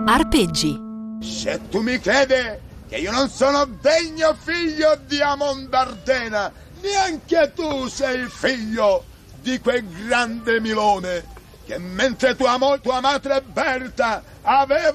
Arpeggi. Se tu mi credi che io non sono degno figlio di Amondardena, neanche tu sei figlio di quel grande Milone che mentre tua madre Berta aveva